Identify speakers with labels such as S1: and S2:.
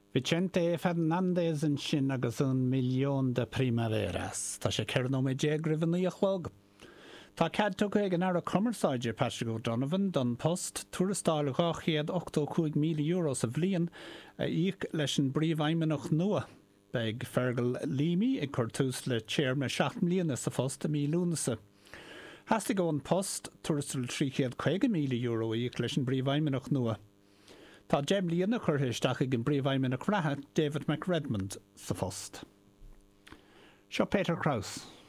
S1: Vicente Fernandez an sin agus an milliún de primaveras. Tá sé ceirnó mé dé grifin í a chhlog. Tá cad tuca ag an ara commerceáide Patrick O'Donovan don post tuarastáil €8.85 milliún sa bhliain a íoc leis an bríomhaimimeach nua. Beg Fergal Leamy ag chuirtús le chair me 7 milliún sa fost a mílúnasa. Hastig go an post tuarastal €3.50 milliún íoc leis an bríomhaimimeach nua. Tá Jeb Líana chuirthisteach ag an bríomhaimimeach ratha David McRedmond sa fost. Seo Peter Krause.